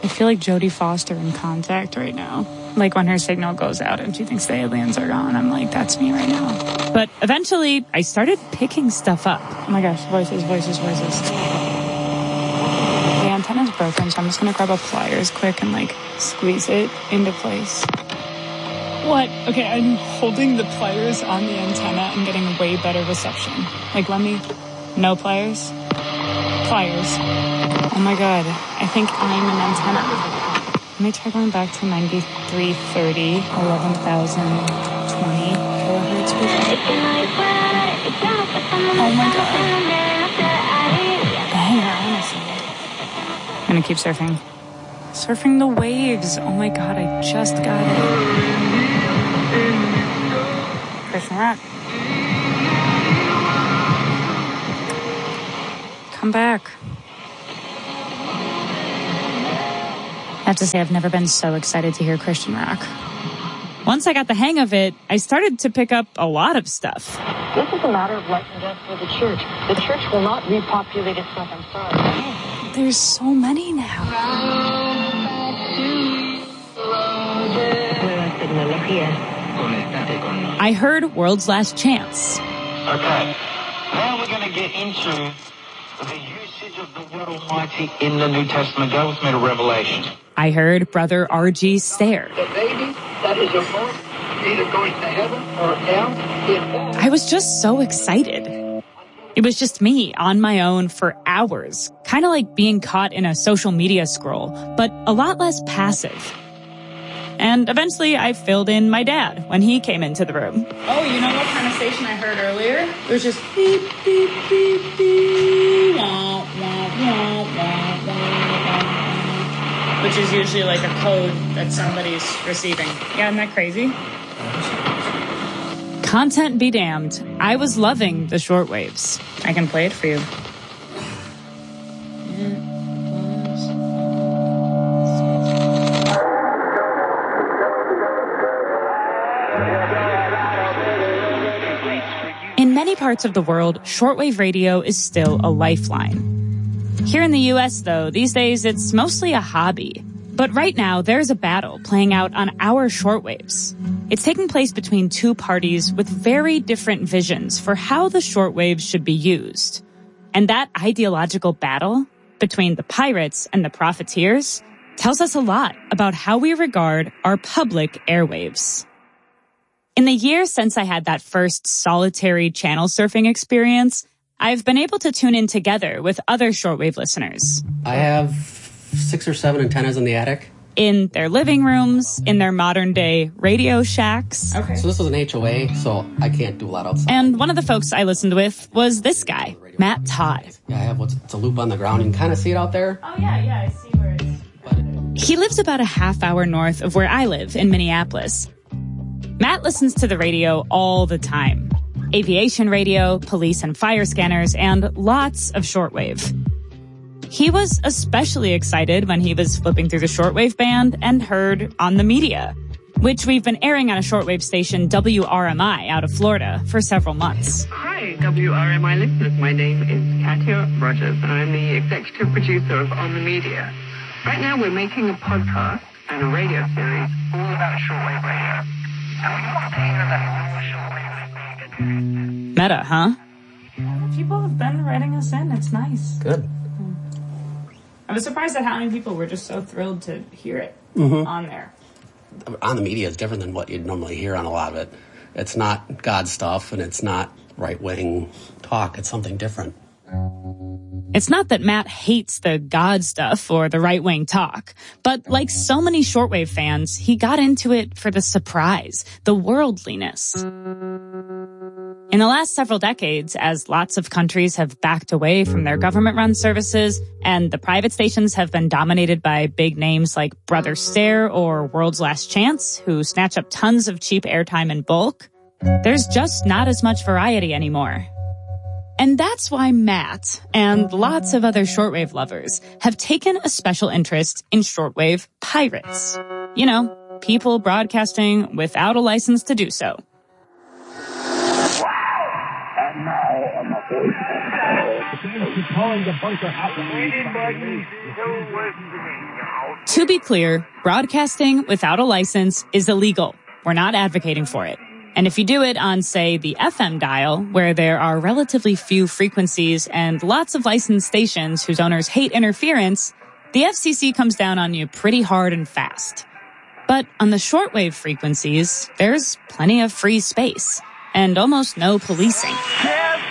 I feel like Jodie Foster in Contact right now. Like when her signal goes out and she thinks the aliens are gone, I'm like, that's me right now. But eventually, I started picking stuff up. Oh my gosh, voices. The antenna's broken, so I'm just gonna grab a pliers quick and like squeeze it into place. What? Okay, I'm holding the pliers on the antenna and getting way better reception. Like, no pliers? Pliers. Oh my god, I think I'm an antenna. Let me try going back to 9330, 11,020 kilohertz. Oh my god. Dang, honestly. I'm gonna keep surfing. Surfing the waves. Oh my god, I just got it. Christian Rock. Come back. I have to say, I've never been so excited to hear Christian rock. Once I got the hang of it, I started to pick up a lot of stuff. This is a matter of life and death for the church. The church will not repopulate itself. I'm sorry. There's so many now. I heard World's Last Chance. Okay, now we're going to get into the usage of the word Almighty in the New Testament. Go with me to Revelation. I heard Brother R.G. Stare. The baby that is born either going to heaven or hell. I was just so excited. It was just me on my own for hours, kind of like being caught in a social media scroll, but a lot less passive. And eventually I filled in my dad when he came into the room. Oh, you know what kind of station I heard earlier? It was just beep, beep, beep, beep, wah, wah, wah, wah, wah, which is usually like a code that somebody's receiving. Yeah, isn't that crazy? Content be damned. I was loving the shortwaves. I can play it for you. In many parts of the world, shortwave radio is still a lifeline. Here in the U.S., though, these days it's mostly a hobby. But right now, there's a battle playing out on our shortwaves. It's taking place between two parties with very different visions for how the shortwaves should be used. And that ideological battle between the pirates and the profiteers tells us a lot about how we regard our public airwaves. In the years since I had that first solitary channel surfing experience, I've been able to tune in together with other shortwave listeners. I have 6 or 7 antennas in the attic. In their living rooms, in their modern-day radio shacks. Okay. So this was an HOA, so I can't do a lot outside. And one of the folks I listened with was this guy, Matt Todd. Yeah, I have it's a loop on the ground. You can kind of see it out there. Oh, yeah, I see where it is. He lives about a half hour north of where I live in Minneapolis. Matt listens to the radio all the time. Aviation radio, police and fire scanners, and lots of shortwave. He was especially excited when he was flipping through the shortwave band and heard On the Media, which we've been airing on a shortwave station, WRMI, out of Florida, for several months. Hi, WRMI listeners. My name is Katia Rogers, and I'm the executive producer of On the Media. Right now, we're making a podcast and a radio series all about shortwave radio. And we want to hear about all shortwave. Meta, huh? People have been writing us in. It's nice. Good. I was surprised at how many people were just so thrilled to hear it on there. On the Media is different than what you'd normally hear on a lot of it. It's not God stuff, and it's not right-wing talk. It's something different. It's not that Matt hates the God stuff or the right-wing talk, but like so many shortwave fans, he got into it for the surprise, the worldliness. In the last several decades, as lots of countries have backed away from their government-run services and the private stations have been dominated by big names like Brother Stare or World's Last Chance, who snatch up tons of cheap airtime in bulk, there's just not as much variety anymore. And that's why Matt and lots of other shortwave lovers have taken a special interest in shortwave pirates. You know, people broadcasting without a license to do so. calling the bunker hotline. To be clear, broadcasting without a license is illegal. We're not advocating for it. And if you do it on, say, the FM dial, where there are relatively few frequencies and lots of licensed stations whose owners hate interference, the FCC comes down on you pretty hard and fast. But on the shortwave frequencies, there's plenty of free space and almost no policing.